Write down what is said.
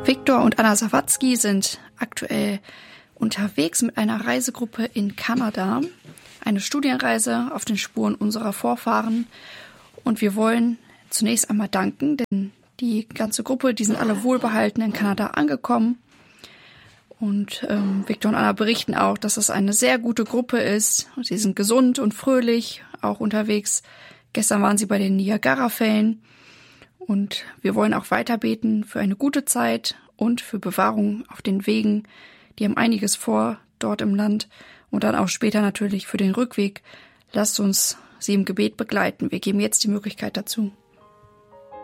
Viktor und Anna Sawatzki sind aktuell unterwegs mit einer Reisegruppe in Kanada. Eine Studienreise auf den Spuren unserer Vorfahren. Und wir wollen zunächst einmal danken, denn die ganze Gruppe, die sind alle wohlbehalten in Kanada angekommen. Und Viktor und Anna berichten auch, dass es eine sehr gute Gruppe ist. Sie sind gesund und fröhlich, auch unterwegs. Gestern waren sie bei den Niagara-Fällen. Und wir wollen auch weiter beten für eine gute Zeit und für Bewahrung auf den Wegen. Die haben einiges vor dort im Land. Und dann auch später natürlich für den Rückweg. Lasst uns sie im Gebet begleiten. Wir geben jetzt die Möglichkeit dazu.